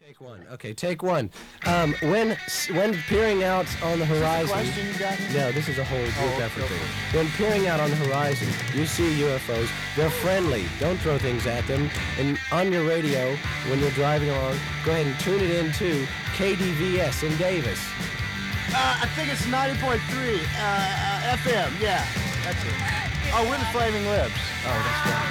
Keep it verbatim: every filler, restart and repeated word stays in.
Take one. Okay, take one. Um, when when peering out on the horizon. Is this a question you got? No, this is a whole group Oh, effort okay. thing. When peering out on the horizon, you see U F Os. They're friendly. Don't throw things at them. And on your radio, when you're driving along, go ahead and tune it into K D V S in Davis. Uh, I think it's ninety point three uh, uh, F M. Yeah, that's it. Oh, we're the Flaming Lips. Oh, that's right.